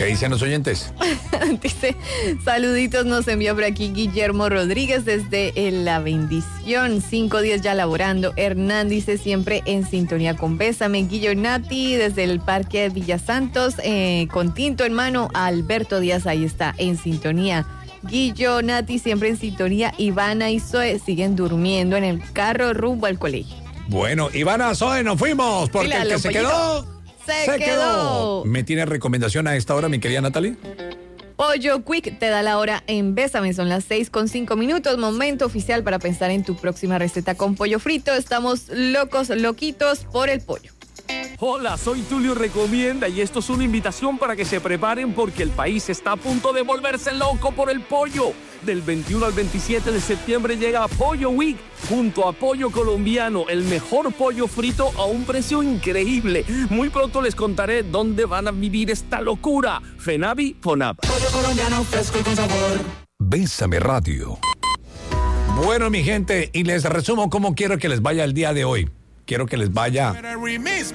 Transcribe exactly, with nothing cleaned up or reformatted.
dicen los oyentes? Dice, saluditos nos envió por aquí Guillermo Rodríguez desde La Bendición, cinco días ya laborando. Hernán dice, siempre en sintonía con Bésame. Guillo Nati desde el Parque de Villa Santos, eh, con tinto en mano. Alberto Díaz ahí está en sintonía. Guillo Nati siempre en sintonía. Ivana y Zoe siguen durmiendo en el carro rumbo al colegio. Bueno, Ivana, Zoe, nos fuimos porque Mira, el que lo se pollito. quedó... Se, Se quedó. quedó. ¿Me tiene recomendación a esta hora, mi querida Natalie? Pollo Quick te da la hora en Bésame, son las seis con cinco minutos, momento oficial para pensar en tu próxima receta con pollo frito. Estamos locos, loquitos por el pollo. Hola, soy Tulio Recomienda y esto es una invitación para que se preparen porque el país está a punto de volverse loco por el pollo. Del veintiuno al veintisiete de septiembre llega Pollo Week junto a Pollo Colombiano, el mejor pollo frito a un precio increíble. Muy pronto les contaré dónde van a vivir esta locura. Fenavi, Fonab. Pollo colombiano fresco y con sabor. Bésame Radio. Bueno, mi gente, y les resumo cómo quiero que les vaya el día de hoy. Quiero que les vaya